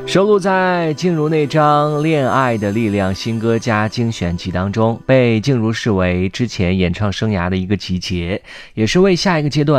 收录在静茹那张《恋爱的力量》新歌加精选集当中，被静茹视为之前演唱生涯的一个集结，也是为下一个阶段